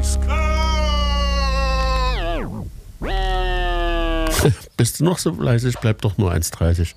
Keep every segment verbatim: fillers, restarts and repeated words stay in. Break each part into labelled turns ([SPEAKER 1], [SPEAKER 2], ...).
[SPEAKER 1] Bist du noch so fleißig? Bleibt doch nur eins dreißig.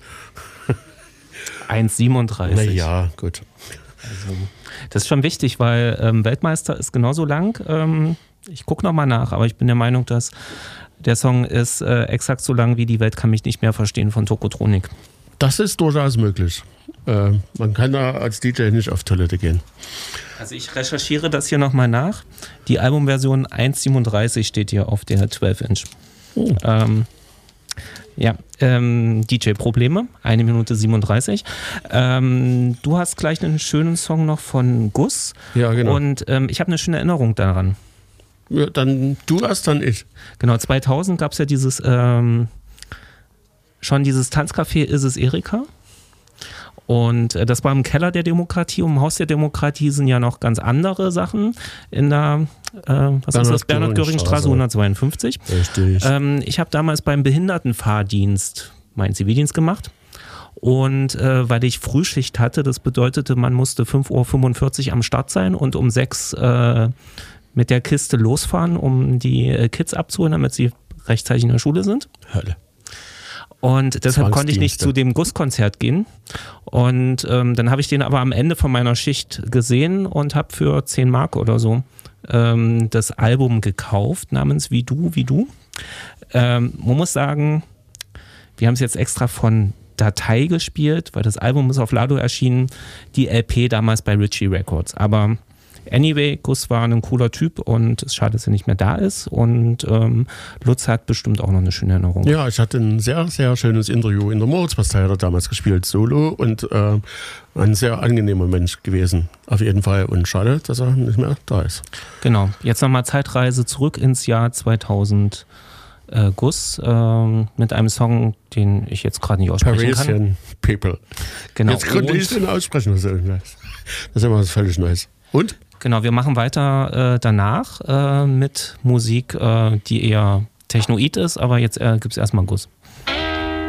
[SPEAKER 2] eins siebenunddreißig.
[SPEAKER 1] Na ja, gut.
[SPEAKER 2] Also, das ist schon wichtig, weil ähm, Weltmeister ist genauso lang. Ähm, ich gucke nochmal nach, aber ich bin der Meinung, dass der Song ist äh, exakt so lang wie Die Welt kann mich nicht mehr verstehen von Tokotronik.
[SPEAKER 1] Das ist durchaus möglich. Äh, man kann da als D J nicht auf Toilette gehen.
[SPEAKER 2] Also ich recherchiere das hier nochmal nach. Die Albumversion eins siebenunddreißig steht hier auf der zwölf Inch. Oh. Ähm, ja, ähm, D J-Probleme, eine Minute siebenunddreißig. Ähm, du hast gleich einen schönen Song noch von Gus.
[SPEAKER 1] Ja, genau.
[SPEAKER 2] Und ähm, ich habe eine schöne Erinnerung daran.
[SPEAKER 1] Ja, dann du erst, dann ich.
[SPEAKER 2] Genau, zweitausend gab es ja dieses, ähm, schon dieses Tanzcafé Is es Erika. Und äh, das war im Keller der Demokratie. Und im Haus der Demokratie sind ja noch ganz andere Sachen in der, äh, was ist das, Bernhard-Göring-Straße hundertzweiundfünfzig.
[SPEAKER 1] Richtig.
[SPEAKER 2] Ähm, ich habe damals beim Behindertenfahrdienst meinen Zivildienst gemacht. Und äh, weil ich Frühschicht hatte, das bedeutete, man musste fünf Uhr fünfundvierzig am Start sein und um sechs äh, mit der Kiste losfahren, um die äh, Kids abzuholen, damit sie rechtzeitig in der Schule sind.
[SPEAKER 1] Hölle.
[SPEAKER 2] Und deshalb konnte ich nicht zu dem Guss-Konzert gehen. Und ähm, dann habe ich den aber am Ende von meiner Schicht gesehen und habe für zehn Mark oder so ähm, das Album gekauft, namens Wie du, wie du. Ähm, man muss sagen, wir haben es jetzt extra von Datei gespielt, weil das Album ist auf Lado erschienen, die L P damals bei Ritchie Records. Aber anyway, Gus war ein cooler Typ und es ist schade, dass er nicht mehr da ist. Und ähm, Lutz hat bestimmt auch noch eine schöne Erinnerung.
[SPEAKER 1] Ja, ich hatte ein sehr, sehr schönes Interview in der Moritzpastei, hat er damals gespielt, solo. Und äh, ein sehr angenehmer Mensch gewesen, auf jeden Fall. Und schade, dass er nicht mehr da ist.
[SPEAKER 2] Genau, jetzt nochmal Zeitreise zurück ins Jahr zweitausend. Äh, Gus äh, mit einem Song, den ich jetzt gerade nicht aussprechen
[SPEAKER 1] Parisian
[SPEAKER 2] kann.
[SPEAKER 1] People.
[SPEAKER 2] Genau.
[SPEAKER 1] Jetzt konnte ich den aussprechen. Das ist immer was völlig Neues. Und?
[SPEAKER 2] Genau, wir machen weiter äh, danach äh, mit Musik, äh, die eher Technoid ist, aber jetzt äh, gibt es erstmal Gus.